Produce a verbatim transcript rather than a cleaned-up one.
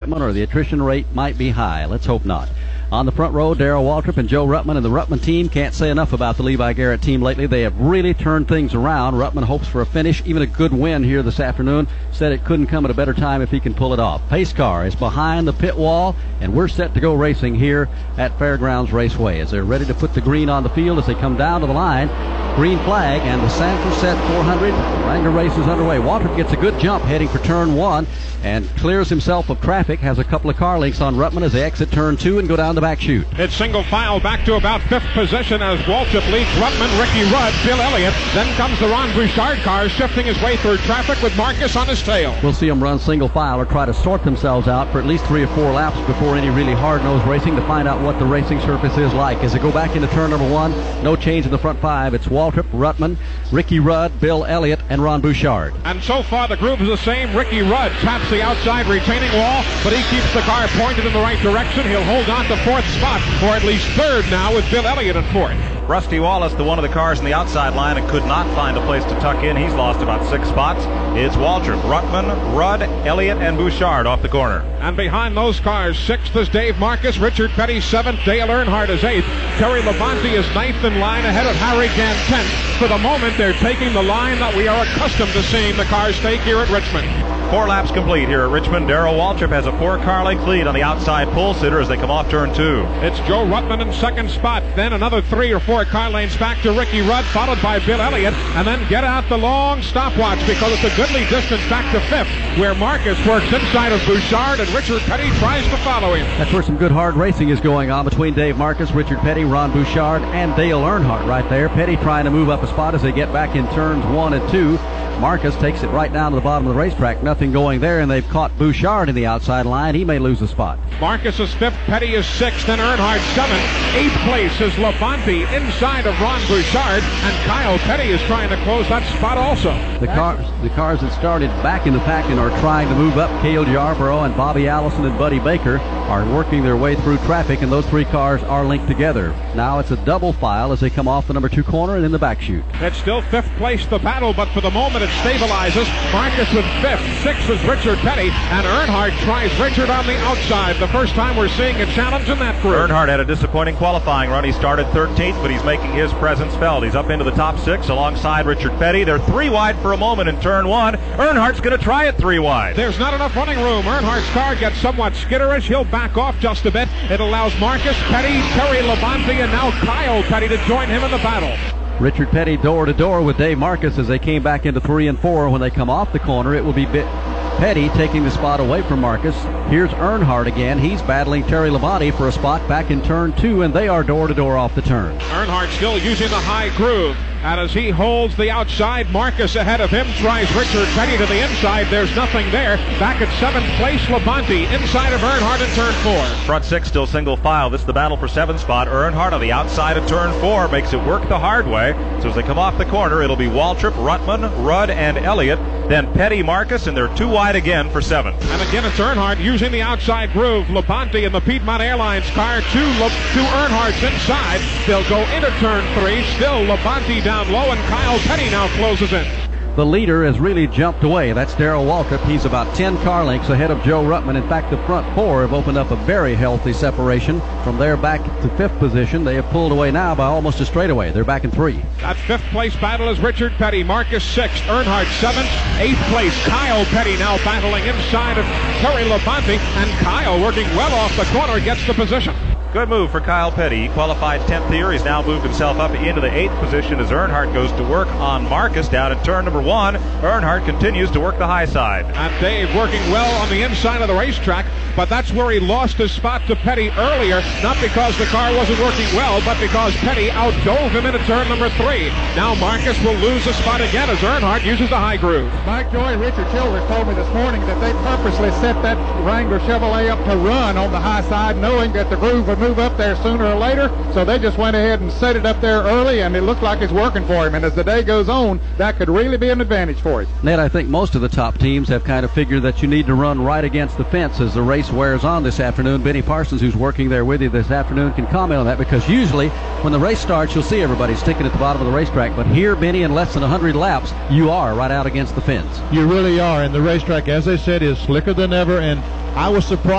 Rutman, or the attrition rate might be high. Let's hope not. On the front row, Darrell Waltrip and Joe Rutman and the Rutman team. Can't say enough about the Levi Garrett team lately. They have really turned things around. Rutman hopes for a finish, even a good win here this afternoon. Said it couldn't come at a better time if he can pull it off. Pace car is behind the pit wall, and we're set to go racing here at Fairgrounds Raceway as they're ready to put the green on the field as they come down to the line. Green flag and the Sanford Set four hundred Wrangler race is underway. Waltrip gets a good jump heading for turn one and clears himself of traffic. Has a couple of car links on Rutman as they exit turn two and go down the back chute. It's single file back to about fifth position as Waltrip leads Rutman, Ricky Rudd, Bill Elliott. Then comes the Ron Bouchard car shifting his way through traffic with Marcus on his tail. We'll see them run single file or try to sort themselves out for at least three or four laps before any really hard-nosed racing to find out what the racing surface is like. As they go back into turn number one, no change in the front five. It's Waltrip, Rutman, Ricky Rudd, Bill Elliott, and Ron Bouchard. And so far the groove is the same. Ricky Rudd taps the outside retaining wall, but he keeps the car pointed in the right direction. He'll hold on to fourth spot, or at least third now, with Bill Elliott at fourth. Rusty Wallace, the one of the cars in the outside line, and could not find a place to tuck in. He's lost about six spots. It's Waltrip, Rutman, Rudd, Elliott, and Bouchard off the corner. And behind those cars, sixth is Dave Marcus, Richard Petty seventh, Dale Earnhardt is eighth, Terry Labonte is ninth in line ahead of Harry Gant tenth. For the moment, they're taking the line that we are accustomed to seeing the cars take here at Richmond. Four laps complete here at Richmond. Darrell Waltrip has a four-car length lead on the outside pole sitter as they come off turn two. It's Joe Rutman in second spot, then another three or four car lanes back to Ricky Rudd, followed by Bill Elliott, and then get out the long stopwatch because it's a goodly distance back to fifth, where Marcus works inside of Bouchard and Richard Petty tries to follow him. That's where some good hard racing is going on between Dave Marcus, Richard Petty, Ron Bouchard, and Dale Earnhardt right there. Petty trying to move up a spot as they get back in turns one and two. Marcus takes it right down to the bottom of the racetrack. Nothing going there, and they've caught Bouchard in the outside line. He may lose a spot. Marcus is fifth, Petty is sixth, and Earnhardt seventh. Eighth place is Labonte inside of Ron Bouchard, and Kyle Petty is trying to close that spot also. The cars, the cars that started back in the pack and are trying to move up, Cale Yarborough and Bobby Allison and Buddy Baker, are working their way through traffic, and those three cars are linked together. Now it's a double file as they come off the number two corner and in the back chute. It's still fifth place, the battle, but for the moment it stabilizes. Marcus with fifth, sixth is Richard Petty, and Earnhardt tries Richard on the outside. The first time we're seeing a challenge in that group. Earnhardt had a disappointing qualifying run. He started thirteenth, but he's making his presence felt. He's up into the top six alongside Richard Petty. They're three wide for a moment in turn one. Earnhardt's going to try it three wide. There's not enough running room. Earnhardt's car gets somewhat skitterish. He'll back off just a bit. It allows Marcus, Petty, Terry Labonte, and now Kyle Petty to join him in the battle. Richard Petty door to door with Dave Marcus as they came back into three and four. When they come off the corner, it will be bit Petty taking the spot away from Marcus. Here's Earnhardt again. He's battling Terry Labonte for a spot back in turn two, and they are door to door off the turn. Earnhardt still using the high groove. And as he holds the outside, Marcus ahead of him tries Richard Petty to the inside. There's nothing there. Back at seventh place, Labonte inside of Earnhardt in turn four. Front six still single file. This is the battle for seventh spot. Earnhardt on the outside of turn four makes it work the hard way. So as they come off the corner, it'll be Waltrip, Rutman, Rudd, and Elliott. Then Petty, Marcus, and they're two wide again for seventh. And again, it's Earnhardt using the outside groove. Labonte in the Piedmont Airlines car, two, two Earnhardt's inside. They'll go into turn three. Still Labonte down low, and Kyle Petty now closes in. The leader has really jumped away. That's Darrell Waltrip. He's about ten car lengths ahead of Joe Rutman. In fact, the front four have opened up a very healthy separation. From there back to fifth position, they have pulled away now by almost a straightaway. They're back in three. That fifth place battle is Richard Petty. Marcus sixth, Earnhardt seventh, eighth place Kyle Petty now battling inside of Terry Labonte, and Kyle working well off the corner gets the position. Good move for Kyle Petty. He qualified tenth here. He's now moved himself up into the eighth position as Earnhardt goes to work on Marcus down in turn number one. Earnhardt continues to work the high side. And Dave working well on the inside of the racetrack, but that's where he lost his spot to Petty earlier, not because the car wasn't working well, but because Petty outdove him into turn number three. Now Marcus will lose a spot again as Earnhardt uses the high groove. Mike Joy and Richard Childress told me this morning that they purposely set that Wrangler Chevrolet up to run on the high side, knowing that the groove would move up there sooner or later, so they just went ahead and set it up there early, and it looked like it's working for him. And as the day goes on, that could really be an advantage for him. Ned, I think most of the top teams have kind of figured that you need to run right against the fence as the race wears on this afternoon. Benny Parsons, who's working there with you this afternoon, can comment on that, because usually when the race starts, you'll see everybody sticking at the bottom of the racetrack. But here, Benny, in less than one hundred laps, you are right out against the fence. You really are, and the racetrack, as I said, is slicker than ever, and I was surprised